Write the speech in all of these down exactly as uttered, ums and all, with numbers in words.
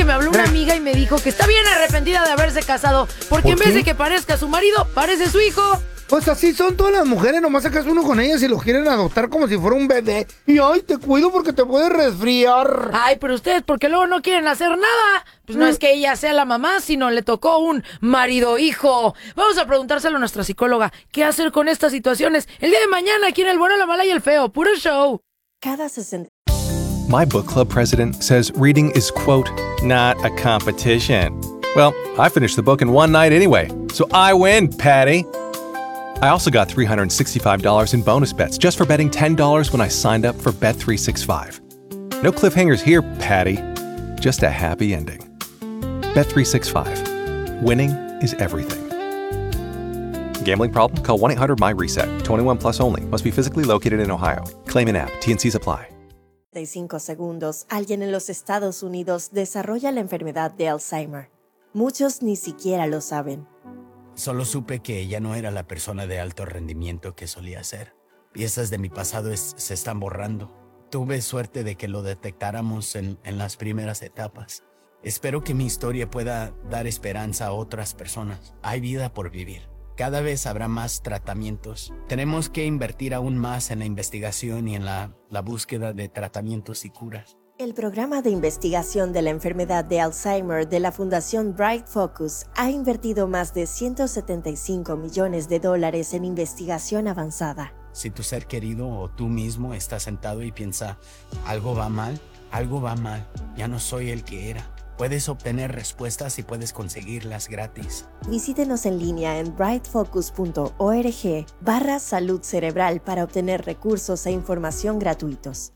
me habló una ¿Eh? amiga y me dijo que está bien arrepentida de haberse casado, porque ¿Por en vez qué? de que parezca su marido, parece su hijo. Pues así son todas las mujeres, nomás sacas uno con ellas y los quieren adoptar como si fuera un bebé. Y ay, te cuido porque te puedes resfriar. Ay, pero ustedes, porque luego no quieren hacer nada. Pues no Mm. es que ella sea la mamá, sino le tocó un marido-hijo. Vamos a preguntárselo a nuestra psicóloga. ¿Qué hacer con estas situaciones? El día de mañana, aquí en El Bueno, la Mala y el Feo. Puro show. Cada sesenta. My book club president says reading is, quote, not a competition. Well, I finished the book in one night anyway, so I win, Patty. I also got three hundred sixty-five dollars in bonus bets just for betting ten dollars when I signed up for Bet three sixty-five. No cliffhangers here, Patty. Just a happy ending. Bet three sixty-five. Winning is everything. Gambling problem? Call one eight hundred M Y reset. twenty-one plus only. Must be physically located in Ohio. Claim in app. T N Cs apply. treinta y cinco segundos, alguien en los Estados Unidos desarrolla la enfermedad de Alzheimer. Muchos ni siquiera lo saben. Solo supe que ella no era la persona de alto rendimiento que solía ser. Piezas de mi pasado es- se están borrando. Tuve suerte de que lo detectáramos en, en las primeras etapas. Espero que mi historia pueda dar esperanza a otras personas. Hay vida por vivir. Cada vez habrá más tratamientos. Tenemos que invertir aún más en la investigación y en la, la búsqueda de tratamientos y curas. El programa de investigación de la enfermedad de Alzheimer de la Fundación Bright Focus ha invertido más de ciento setenta y cinco millones de dólares en investigación avanzada. Si tu ser querido o tú mismo estás sentado y piensa, algo va mal, algo va mal, ya no soy el que era. Puedes obtener respuestas y puedes conseguirlas gratis. Visítenos en línea en brightfocus punto org barra salud cerebral para obtener recursos e información gratuitos.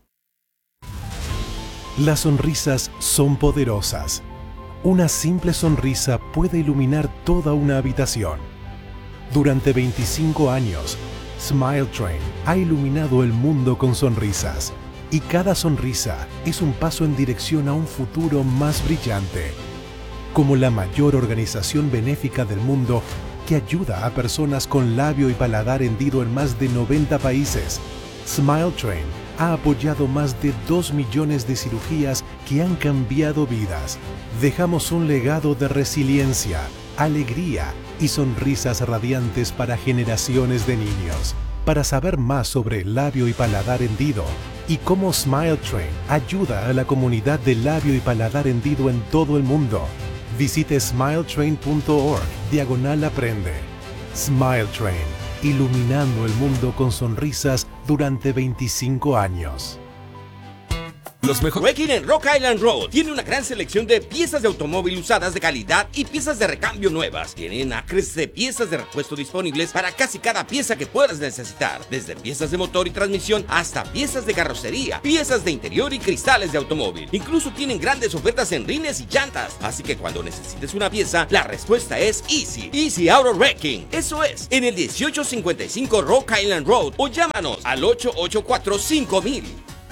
Las sonrisas son poderosas. Una simple sonrisa puede iluminar toda una habitación. Durante veinticinco años, Smile Train ha iluminado el mundo con sonrisas. Y cada sonrisa es un paso en dirección a un futuro más brillante. Como la mayor organización benéfica del mundo que ayuda a personas con labio y paladar hendido en más de noventa países, Smile Train ha apoyado más de dos millones de cirugías que han cambiado vidas. Dejamos un legado de resiliencia, alegría y sonrisas radiantes para generaciones de niños. Para saber más sobre el labio y paladar hendido y cómo Smile Train ayuda a la comunidad de labio y paladar hendido en todo el mundo, visite smiletrain punto org diagonal aprende. Smile Train, iluminando el mundo con sonrisas durante veinticinco años. Los mejores Wrecking en Rock Island Road tiene una gran selección de piezas de automóvil usadas de calidad y piezas de recambio nuevas. Tienen acres de piezas de repuesto disponibles para casi cada pieza que puedas necesitar, desde piezas de motor y transmisión hasta piezas de carrocería, piezas de interior y cristales de automóvil. Incluso tienen grandes ofertas en rines y llantas, así que cuando necesites una pieza, la respuesta es Easy. Easy Auto Wrecking. Eso es, en el dieciocho cincuenta y cinco Rock Island Road o llámanos al ocho ocho cuatro cinco mil.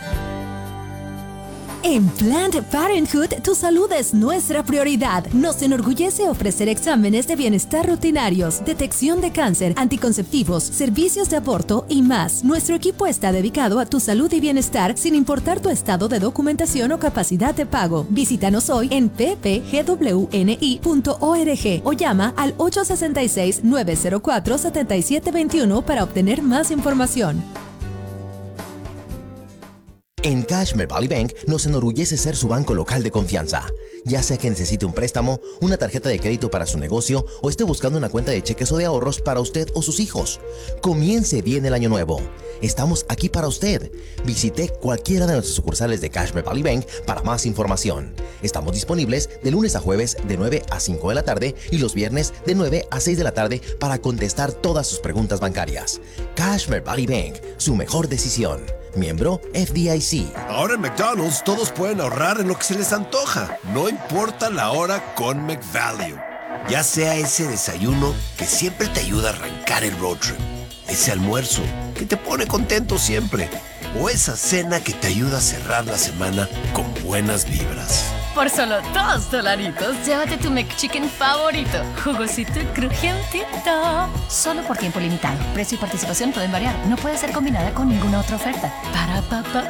En Planned Parenthood, tu salud es nuestra prioridad. Nos enorgullece ofrecer exámenes de bienestar rutinarios, detección de cáncer, anticonceptivos, servicios de aborto y más. Nuestro equipo está dedicado a tu salud y bienestar sin importar tu estado de documentación o capacidad de pago. Visítanos hoy en p p g w n i punto org o llama al ocho seis seis, nueve cero cuatro, siete siete dos uno para obtener más información. En Cashmere Valley Bank nos enorgullece ser su banco local de confianza. Ya sea que necesite un préstamo, una tarjeta de crédito para su negocio o esté buscando una cuenta de cheques o de ahorros para usted o sus hijos. Comience bien el año nuevo. Estamos aquí para usted. Visite cualquiera de nuestras sucursales de Cashmere Valley Bank para más información. Estamos disponibles de lunes a jueves de nueve a cinco de la tarde y los viernes de nueve a seis de la tarde para contestar todas sus preguntas bancarias. Cashmere Valley Bank, su mejor decisión. Miembro F D I C. Ahora en McDonald's todos pueden ahorrar en lo que se les antoja. No importa la hora con McValue. Ya sea ese desayuno que siempre te ayuda a arrancar el road trip, ese almuerzo que te pone contento siempre, o esa cena que te ayuda a cerrar la semana con buenas vibras. Por solo dos dolaritos, llévate tu McChicken favorito. Jugosito y crujientito. Solo por tiempo limitado. Precio y participación pueden variar. No puede ser combinada con ninguna otra oferta. Para pa pa pa.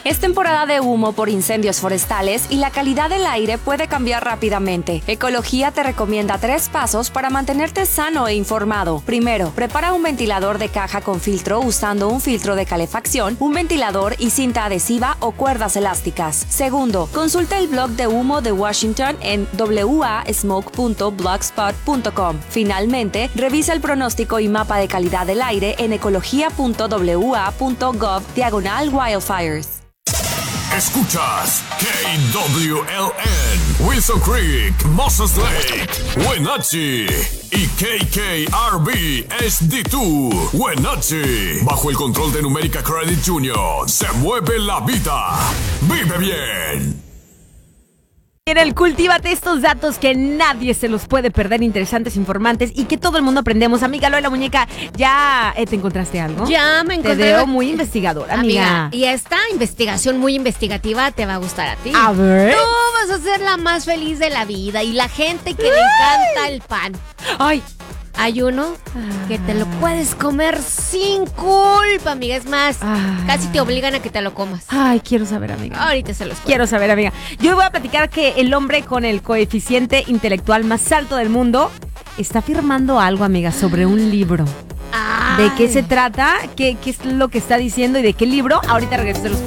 Es temporada de humo por incendios forestales y la calidad del aire puede cambiar rápidamente. Ecología te recomienda tres pasos para mantenerte sano e informado. Primero, prepara un ventilador de caja con filtro usando un filtro de calefacción, un ventilador y cinta adhesiva o cuerdas elásticas. Segundo, consulta el blog de humo de Washington en w a smoke punto blogspot punto com. Finalmente, revisa el pronóstico y mapa de calidad del aire en ecología punto w a punto gov diagonal wildfires. Escuchas K W L N, Wilson Creek, Moses Lake, Wenatchee y K K R B H D dos, Wenatchee. Bajo el control de Numérica Credit Junior, se mueve la vida. ¡Vive bien! En el Cultívate, estos datos que nadie se los puede perder, interesantes, informantes y que todo el mundo aprendemos. Amiga Lola Muñeca, ¿ya eh, te encontraste algo? Ya me encontré. Te veo muy investigadora, amiga. amiga. Y esta investigación muy investigativa te va a gustar a ti. A ver. Tú vas a ser la más feliz de la vida y la gente que le encanta el pan. Ay. Hay uno que te lo puedes comer sin culpa, amiga. Es más, Ay. casi te obligan a que te lo comas. Ay, quiero saber, amiga. Ahorita se los cuento. Quiero saber, amiga. Yo voy a platicar que el hombre con el coeficiente intelectual más alto del mundo está firmando algo, amiga, sobre un libro. Ay. ¿De qué se trata? ¿Qué, qué es lo que está diciendo y de qué libro? Ahorita regreso.